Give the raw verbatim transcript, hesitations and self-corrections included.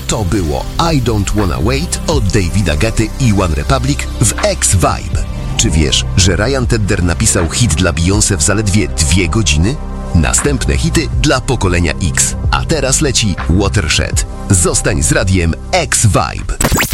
To było I Don't Wanna Wait od Davida Guetty i One Republic w X-Vibe. Czy wiesz, że Ryan Tedder napisał hit dla Beyoncé w zaledwie dwie godziny? Następne hity dla pokolenia X. A teraz leci Watershed. Zostań z radiem X-Vibe.